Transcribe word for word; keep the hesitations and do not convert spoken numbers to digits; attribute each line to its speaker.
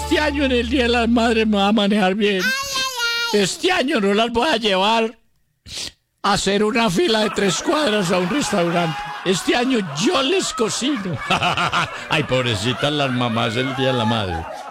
Speaker 1: este año en el Día de las Madres me va a manejar bien. Este año no las voy a llevar a hacer una fila de tres cuadras a un restaurante. Este año yo les cocino. Ay, pobrecitas las mamás del Día de la Madre.